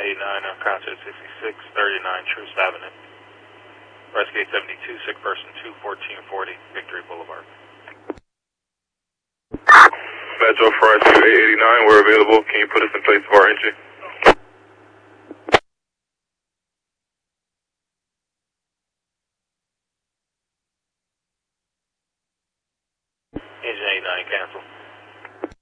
89 on Concert 66, 39 Truce Avenue. Rescue 72, sick person 21440, Victory Boulevard. Metro for Rescue 889, we're available. Can you put us in place of our entry? Engine 89, cancel.